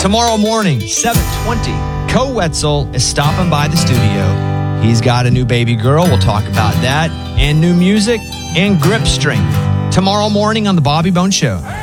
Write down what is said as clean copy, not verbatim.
Tomorrow morning, 7:20, Co Wetzel is stopping by the studio. He's got a new baby girl. We'll talk about that. And new music and grip strength. Tomorrow morning on The Bobby Bones Show.